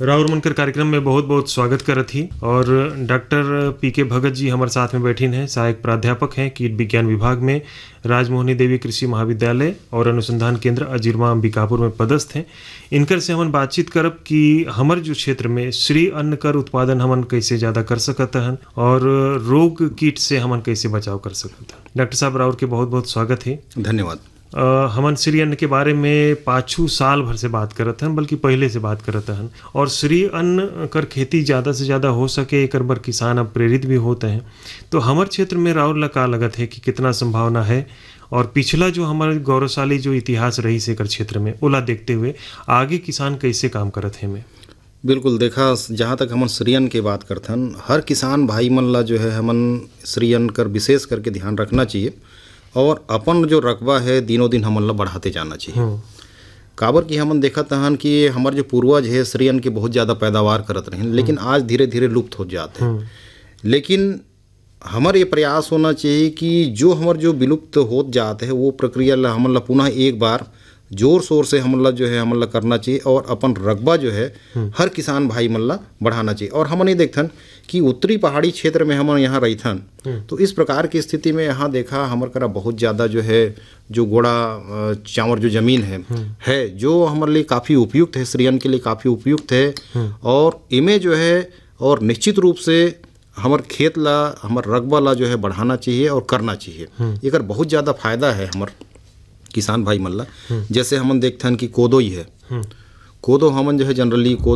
राउर मनकर कार्यक्रम में बहुत बहुत स्वागत करत ही। और डॉक्टर पी.के. भगत जी हमारे साथ में बैठीन हैं, सहायक प्राध्यापक हैं कीट विज्ञान विभाग में, राजमोहनी देवी कृषि महाविद्यालय और अनुसंधान केंद्र अजीरमा अंबिकापुर में पदस्थ हैं। इनकर से हमन बातचीत करब कि हमर जो क्षेत्र में श्री अन्न कर उत्पादन हमन कैसे ज़्यादा कर सकत हन और रोग कीट से हमन कैसे बचाव कर सकत हन। डॉक्टर साहब, राउर के बहुत बहुत स्वागत है। धन्यवाद। हमन श्री अन्न के बारे में पाछू साल भर से बात करत हन, बल्कि पहले से बात करत हन, और श्री अन्न कर खेती ज़्यादा से ज़्यादा हो सके एक बर किसान अब प्रेरित भी होते हैं। तो हमारे क्षेत्र में राउर ला का लगत है कि कितना संभावना है, और पिछला जो हमारे गौरवशाली जो इतिहास रही से कर क्षेत्र में ओला देखते हुए आगे किसान कैसे काम करत है में? बिल्कुल, देखा जहाँ तक हमन श्री अन्न की बात करथन, हर किसान भाई मन ला जो है हमन श्री अन्न कर विशेष करके ध्यान रखना चाहिए और अपन जो रकबा है दिनों दिन हमन ला बढ़ाते जाना चाहिए। काबर कि हमन देखत हन कि हमारे जो पूर्वज है श्री अन्न के बहुत ज़्यादा पैदावार करत रहे, लेकिन आज धीरे धीरे लुप्त हो जाते हैं। लेकिन हमारे ये प्रयास होना चाहिए कि जो हमारे जो विलुप्त हो जाते हैं वो प्रक्रिया ला हमन ला पुनः एक बार जोर शोर से हमन ला जो है हमन ला करना चाहिए और अपन रकबा जो है हर किसान भाई मन ला बढ़ाना चाहिए। और हमन ये देखथन कि उत्तरी पहाड़ी क्षेत्र में हमन यहाँ रहीथन, तो इस प्रकार की स्थिति में यहाँ देखा हमर करा बहुत ज़्यादा जो है जो गोड़ा चावल जो ज़मीन है जो हमारे लिए काफ़ी उपयुक्त है, श्री अन्न के लिए काफ़ी उपयुक्त है। और इमें जो है और निश्चित रूप से हमार खेत ला हमार रकबा ला जो है बढ़ाना चाहिए और करना चाहिए। एकर बहुत ज़्यादा फायदा है हमार किसान भाई मन ला। जैसे हमन देखथन कि कोदो ही है, कोदो हमन जो है जनरली